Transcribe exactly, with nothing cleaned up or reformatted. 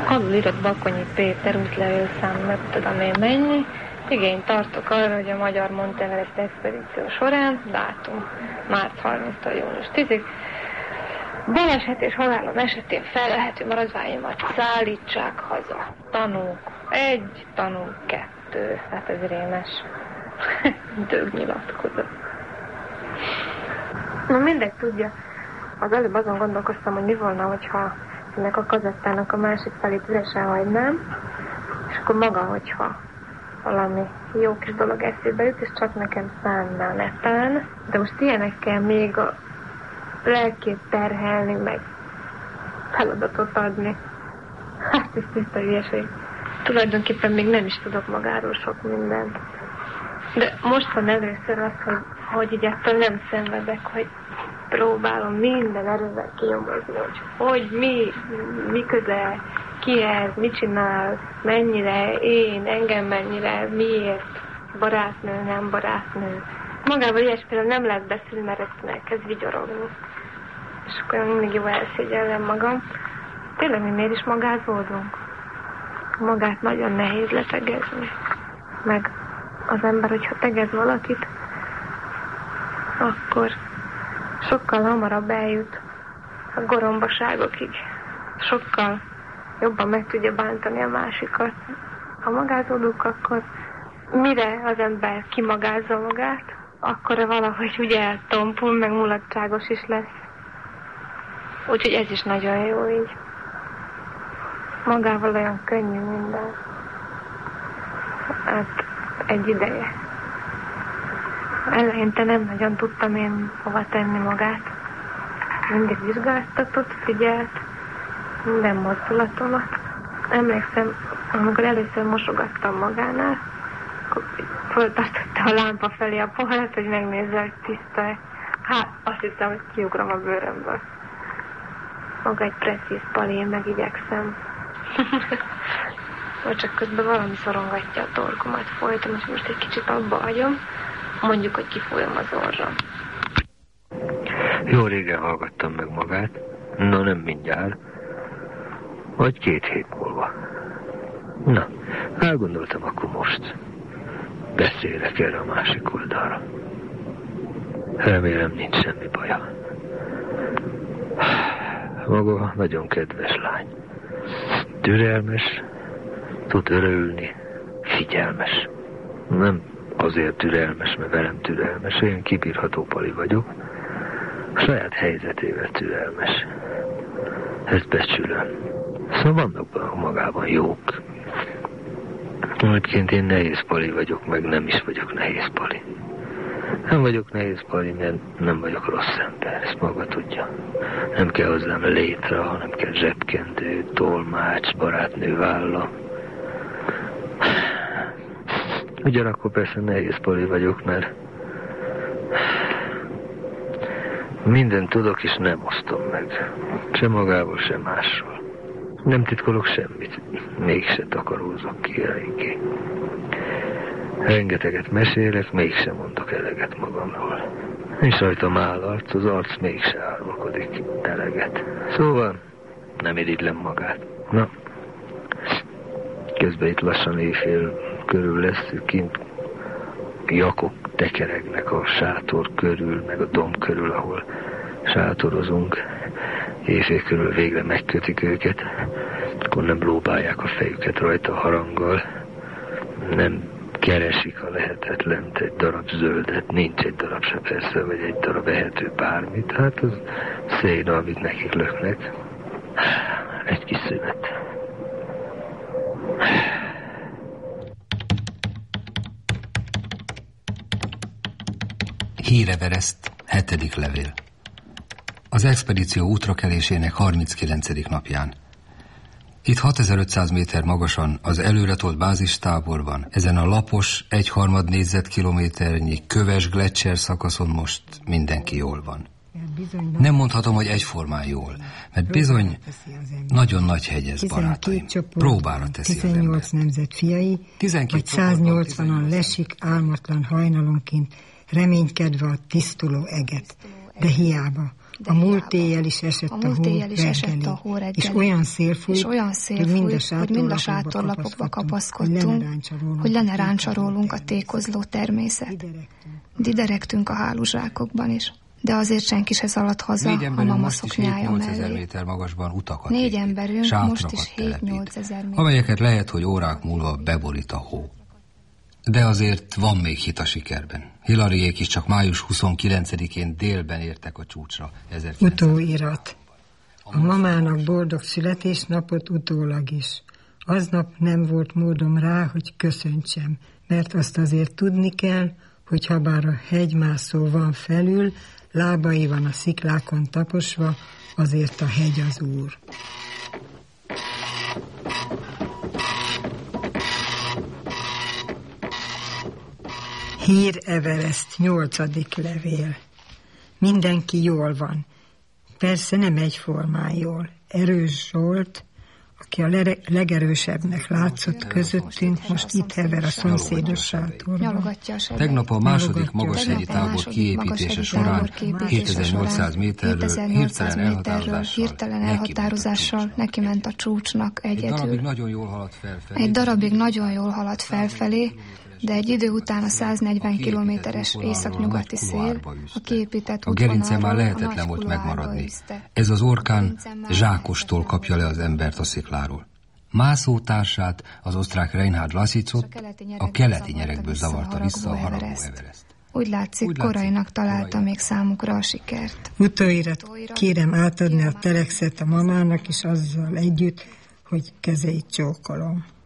Alul írott Bakonyi Péter útlevélszám, meg tudom én mennyi. Igényt tartok arra, hogy a Magyar Monteverest expedíció során, dátum március harmincadika június tízedikéig, baleset és halálom esetén felvehető maradványomat szállítsák haza. Tanúk egy, tanúk kettő. Hát ez rémes. Dög nyilatkozat. Na mindegy tudja. Az előbb azon gondolkoztam, hogy mi volna, hogyha ennek a kazettának a másik felét üresen hagynám, és akkor maga, hogyha valami jó kis dolog eszébe jut, és csak nekem szánná netán. De most ilyenekkel még a lelkét terhelni, meg feladatot adni. Hát ez tiszta hülyeség. Tulajdonképpen még nem is tudok magáról sok mindent. De most van először az, hogy, hogy így ettől nem szenvedek, hogy próbálom minden erővel kinyomozni, hogy hogy mi, mi köze, ki ez, mit csinál, mennyire, én, engem mennyire, miért, barátnő, nem barátnő. Magával ilyesmiről nem lehet beszélni, mert ezt elkezd vigyorogni. És akkor mindig jó elszégyellem magam. Tényleg mi miért is magázódunk? Magát nagyon nehéz letegezni. Meg az ember, hogyha tegez valakit, akkor sokkal hamarabb eljut a gorombaságokig. Sokkal jobban meg tudja bántani a másikat. Ha magázódunk, akkor mire az ember kimagázza magát, akkor valahogy ugye eltompul, meg mulatságos is lesz. Úgyhogy ez is nagyon jó így. Magával olyan könnyű minden. Hát egy ideje. Eleinte nem nagyon tudtam én hova tenni magát. Mindig vizsgáztatott, figyelt minden mozdulatomat. Emlékszem, amikor először mosogattam magánál, akkor föltartotta a lámpa felé a poharat, hogy megnézze, hogy tiszta-e. Hát, azt hiszem, hogy kiugrom a bőrömből. Maga egy precíz pali, én meg igyekszem. Vagy csak közben valami szorongatja a torkomat folyton, és most egy kicsit abba hagyom, mondjuk, hogy kifolyom az orrom. Jó régen hallgattam meg magát, no nem mindjárt, vagy két hét múlva. Na, elgondoltam, akkor most beszélek erre a másik oldalra. Remélem nincs semmi baja. Maga nagyon kedves lány. Türelmes, tud örülni, figyelmes. Nem azért türelmes, mert velem türelmes, olyan kibírható pali vagyok. Saját helyzetével türelmes. Ezt becsülöm. Szóval vannak magában jók. Egyébként én nehéz pali vagyok, meg nem is vagyok nehéz pali. Nem vagyok nehéz pali, mert nem vagyok rossz ember, ezt maga tudja. Nem kell hozzám létre, hanem kell zsebkendő, tolmács, barátnő válla. Ugyanakkor persze nehéz pali vagyok, mert mindent tudok, és nem osztom meg. Se magával, se másról. Nem titkolok semmit, mégse takarózok ki eléggé. Rengeteget mesélek, mégsem mondok eleget magamról. És rajtam áll arc, az arc mégse árulkodik eleget. Szóval nem irigylem magát. Na, közben itt lassan éjfél körül lesz, kint jakok tekeregnek a sátor körül, meg a domb körül, ahol sátorozunk. Éjfél körül végre megkötik őket, akkor nem lóbálják a fejüket rajta a haranggal, nem keresik a lehetetlent, egy darab zöldet, nincs egy darab se persze, vagy egy darab ehető bármit, hát az széna, amit nekik löknek. Egy kis szünet. Hírevereszt, hetedik levél. Az expedíció útrakelésének harminckilencedik napján. Itt hatezer-ötszáz méter magasan az előretolt bázistáborban, ezen a lapos, egyharmad négyzetkilométernyi köves gletszer szakaszon most mindenki jól van. Nem mondhatom, hogy egyformán jól, mert bizony nagyon nagy hegy ez, barátaim. Próbára teszi az ember. tizennyolc nemzet fiai, vagy száznyolcvanan lesik álmatlan hajnalonként, reménykedve a tisztuló eget. De hiába. A múlt éjjel is esett a, a hó reggelig, és olyan szél fújt, hogy mind a sátorlapokba kapaszkodtunk, hogy le ne ráncsa rólunk a tékozló természet. Dideregtünk a háluzsákokban is. De azért senki se szaladt haza a mama szoknyája mellé. Méter magasban utakat Négy emberünk most is hét-nyolc ezer méter. Amelyeket lehet, hogy órák múlva beborít a hó. De azért van még hit a sikerben. Hilaryék is csak május huszonkilencedikén délben értek a csúcsra. Utóirat. A mamának boldog születésnapot utólag is. Aznap nem volt módom rá, hogy köszöntsem, mert azt azért tudni kell, hogy habár a hegymászó van felül, lábai van a sziklákon taposva, azért a hegy az úr. Hír Everest, nyolcadik levél. Mindenki jól van. Persze nem egyformán jól. Erős Zsolt, aki a legerősebbnek látszott közöttünk, most itt hever a szomszédos sátorban. Tegnap a második magashegyi tábor kiépítése során hétezer-nyolcszáz méterről hirtelen elhatározással neki ment a csúcsnak egyedül. Egy darabig nagyon jól haladt felfelé, egy darabig nagyon jól haladt felfelé, de egy idő után a száznegyven kilométeres északnyugati szél a kiépített a gerincen már lehetetlen volt megmaradni. Ez az orkán zsákostól kapja le az embert a szikláról. Mászótársát, az osztrák Reinhard Lassicot a keleti nyerekből zavarta vissza a haragú Everest. Úgy látszik, Úgy látszik korainak találta még számukra a sikert. Utóirat, kérem átadni a telexet a mamának, és azzal együtt, hogy kezeit csókolom.